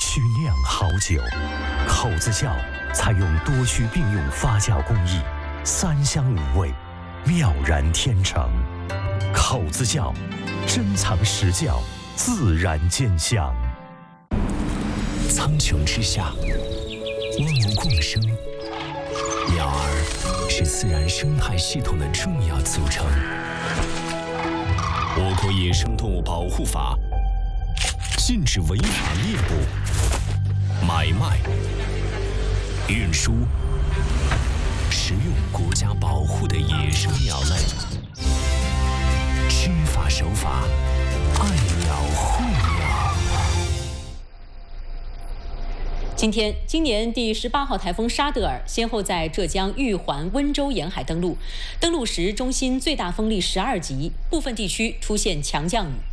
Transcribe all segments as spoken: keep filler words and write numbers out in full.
曲酿好酒，口子窖采用多区并用发酵工艺，三香五味，妙然天成。口子窖，珍藏实窖，自然见香。苍穹之下，万物共生，鸟儿是自然生态系统的重要组成。我国野生动物保护法禁止违法猎捕、买卖、运输、食用国家保护的野生鸟类。知法守法，爱鸟护鸟。 今天，今年第十八号台风沙德尔先后在浙江玉环、温州沿海登陆，登陆时中心最大风力十二级，部分地区出现强降雨。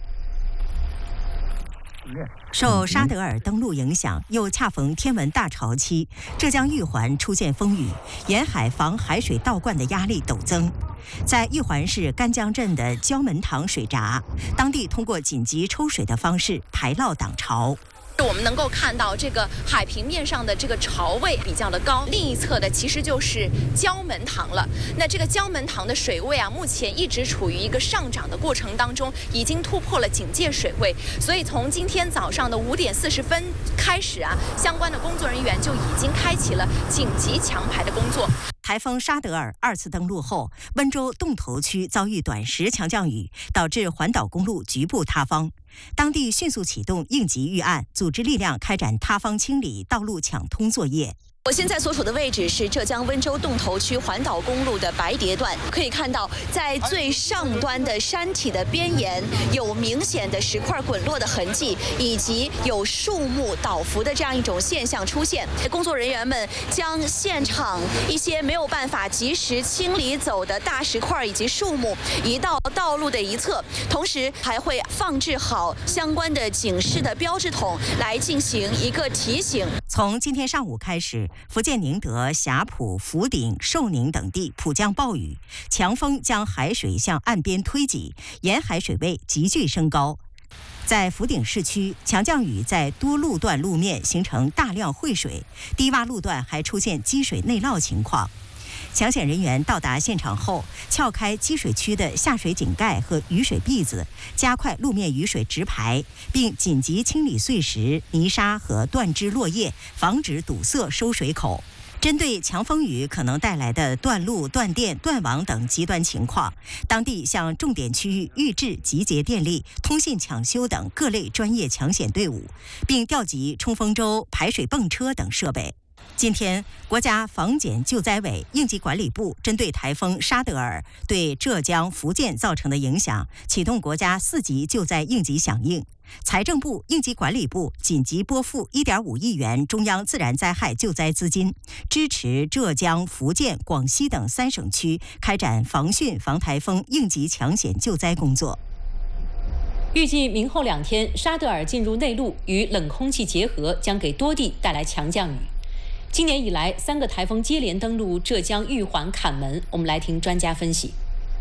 受沙德尔登陆影响，又恰逢天文大潮期，浙江玉环出现风雨，沿海防海水倒灌的压力陡增。在玉环市干江镇的焦门塘水闸，当地通过紧急抽水的方式排涝挡潮。 我们能够看到这个海平面上的这个潮位比较的高，另一侧的其实就是焦门塘了。那这个焦门塘的水位啊，目前一直处于一个上涨的过程当中，已经突破了警戒水位。所以从今天早上的五点四十分开始啊，相关的工作人员就已经开启了紧急强排的工作。 台风沙德尔二次登陆后，温州洞头区遭遇短时强降雨，导致环岛公路局部塌方。当地迅速启动应急预案，组织力量开展塌方清理、道路抢通作业。 我现在所处的位置是浙江温州洞头区环岛公路的白叠段，可以看到，在最上端的山体的边沿有明显的石块滚落的痕迹，以及有树木倒伏的这样一种现象出现。工作人员们将现场一些没有办法及时清理走的大石块以及树木移到道路的一侧，同时还会放置好相关的警示的标志筒来进行一个提醒。 从今天上午开始，福建宁德、霞浦、福鼎、寿宁等地普降暴雨，强风将海水向岸边推挤，沿海水位急剧升高。在福鼎市区，强降雨在多路段路面形成大量汇水，低洼路段还出现积水内涝情况。抢险人员到达现场后，撬开积水区的下水井盖和雨水篦子，加快路面雨水直排，并紧急清理碎石、泥沙和断枝落叶，防止堵塞收水口。针对强风雨可能带来的断路、断电、断网等极端情况，当地向重点区域预置集结电力、通信抢修等各类专业抢险队伍，并调集冲锋舟、排水泵车等设备。今天，国家防检救灾委、应急管理部针对台风沙德尔对浙江、福建造成的影响，启动国家四级救灾应急响应。财政部、应急管理部紧急拨付一点五亿元中央自然灾害救灾资金，支持浙江、福建、广西等三省区开展防汛防台风应急抢险救灾工作。 预计明后两天，沙德尔进入内陆，与冷空气结合，将给多地带来强降雨。今年以来，三个台风接连登陆浙江玉环、坎门。我们来听专家分析。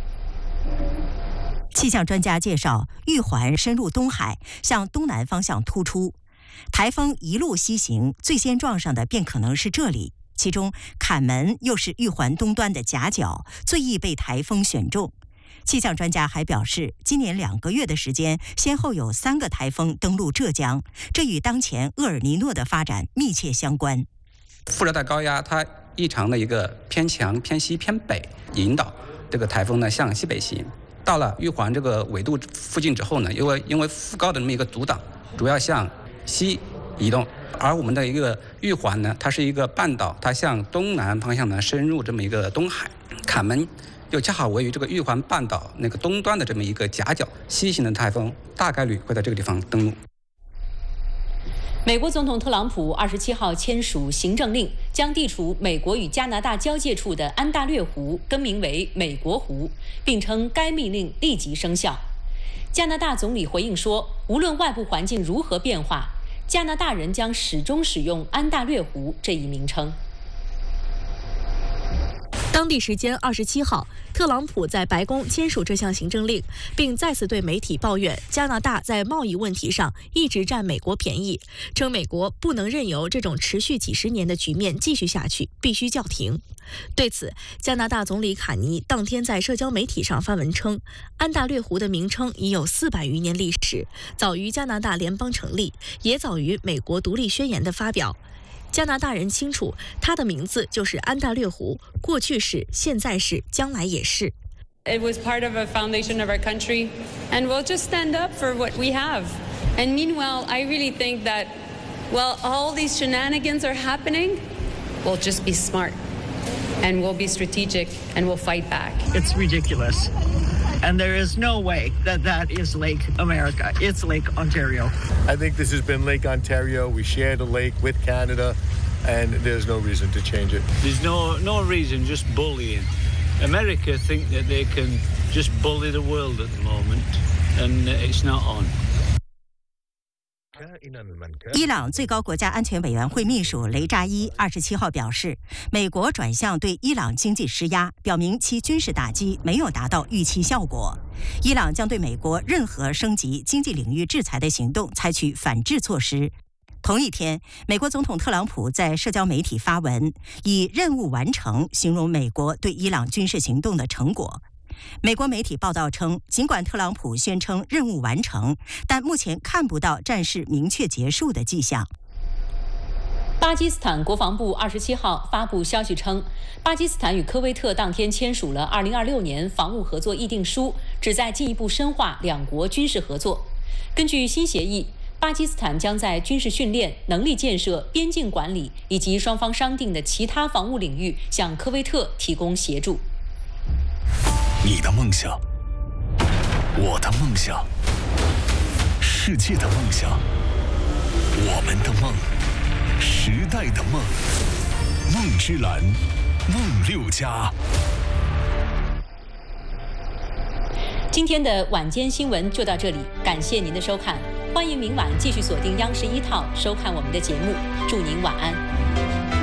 气象专家介绍，玉环深入东海，向东南方向突出，台风一路西行，最先撞上的便可能是这里。其中，坎门又是玉环东端的夹角，最易被台风选中。气象专家还表示，今年两个月的时间，先后有三个台风登陆浙江，这与当前厄尔尼诺的发展密切相关。 副热带高压它异常的一个偏强、偏西、偏北，引导这个台风呢向西北行。到了玉环这个纬度附近之后呢，因为因为副高的这么一个阻挡，主要向西移动。而我们的一个玉环呢，它是一个半岛，它向东南方向呢深入这么一个东海。坎门又恰好位于这个玉环半岛那个东端的这么一个夹角，西行的台风大概率会在这个地方登陆。 美国总统特朗普二十七号签署行政令，将地处美国与加拿大交界处的安大略湖更名为美国湖，并称该命令立即生效。加拿大总理回应说，无论外部环境如何变化，加拿大人将始终使用安大略湖这一名称。 当地时间二十七号，特朗普在白宫签署这项行政令，并再次对媒体抱怨加拿大在贸易问题上一直占美国便宜，称美国不能任由这种持续几十年的局面继续下去，必须叫停。对此，加拿大总理卡尼当天在社交媒体上发文称，安大略湖的名称已有四百余年历史，早于加拿大联邦成立，也早于美国独立宣言的发表。加拿大人清楚，它的名字就是安大略湖，过去是，现在是，将来也是。 It was part of a foundation of our country, and we'll just stand up for what we have. And meanwhile, I really think that, while all these shenanigans are happening, we'll just be smart, and we'll be strategic, and we'll fight back. It's ridiculous. And there is no way that that is Lake America. It's Lake Ontario. I think this has been Lake Ontario. We share the lake with Canada, and there's no reason to change it. There's no no reason, just bullying. America think that they can just bully the world at the moment, and it's not on. 伊朗最高国家安全委员会秘书雷扎伊二十七号表示，美国转向对伊朗经济施压，表明其军事打击没有达到预期效果。伊朗将对美国任何升级经济领域制裁的行动采取反制措施。同一天，美国总统特朗普在社交媒体发文，以任务完成形容美国对伊朗军事行动的成果。美国媒体报道称，尽管特朗普宣称任务完成，但目前看不到战事明确结束的迹象。 巴基斯坦国防部二十七号发布消息称，巴基斯坦与科威特当天签署了二零二六年防务合作议定书，旨在进一步深化两国军事合作。根据新协议，巴基斯坦将在军事训练、能力建设、边境管理以及双方商定的其他防务领域向科威特提供协助。 你的梦想，我的梦想，世界的梦想，我们的梦，时代的梦，梦之蓝，梦六家。 今天的晚间新闻就到这里，感谢您的收看，欢迎明晚继续锁定央视一套收看我们的节目，祝您晚安。